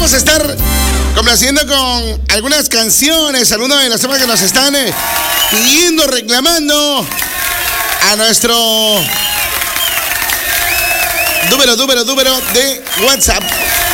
vamos a estar complaciendo con algunas canciones, algunos de los temas que nos están pidiendo, reclamando a nuestro número de WhatsApp.